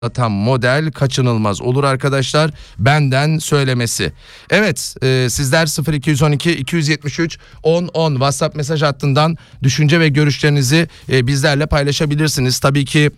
tam model kaçınılmaz olur arkadaşlar, benden söylemesi. Evet, sizler 0212 273 10 10 WhatsApp mesaj hattından düşünce ve görüşlerinizi bizlerle paylaşabilirsiniz. Tabii ki